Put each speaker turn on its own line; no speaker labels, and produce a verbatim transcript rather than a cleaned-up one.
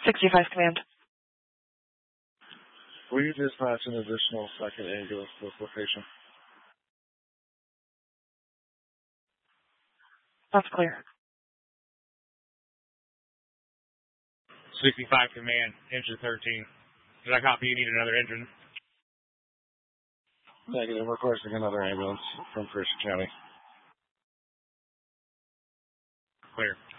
sixty-five command.
Will you dispatch an additional second ambulance to this location?
That's clear.
sixty-five command, engine thirteen. Did I copy you need another engine?
Negative, requesting another ambulance from Christian County.
Clear.